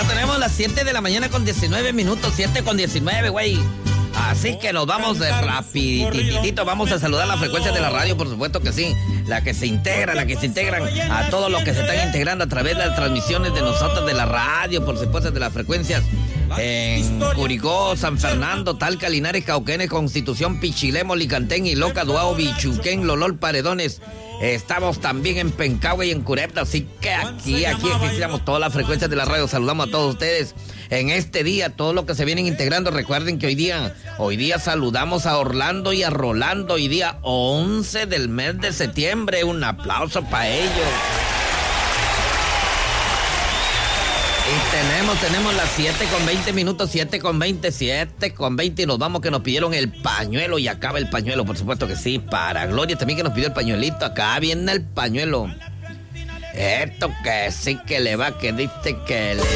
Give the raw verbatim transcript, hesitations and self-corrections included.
tenemos las siete de la mañana con diecinueve minutos, siete con diecinueve, güey. Así que nos vamos de rapidititito, vamos a saludar la frecuencia de la radio, por supuesto que sí. La que se integra, la que se integran a todos los que se están integrando a través de las transmisiones de nosotros de la radio, por supuesto de las frecuencias en Curicó, San Fernando, Talca, Linares, Cauquenes, Constitución, Pichilemo, Licantén, Iloca, Duao, Bichuquén, Lolol, Paredones. Estamos también en Pencahue y en Curepta, así que aquí, aquí, aquí estamos todas las frecuencias de la radio. Saludamos a todos ustedes en este día, todos los que se vienen integrando. Recuerden que hoy día, hoy día saludamos a Orlando y a Rolando, hoy día once del mes de septiembre. Un aplauso para ellos. Y tenemos, tenemos las siete con veinte minutos, siete con veinte, siete con veinte, y nos vamos que nos pidieron el pañuelo y acaba el pañuelo, por supuesto que sí, para Gloria también que nos pidió el pañuelito, acá viene el pañuelo. Esto que sí que le va, que dice que le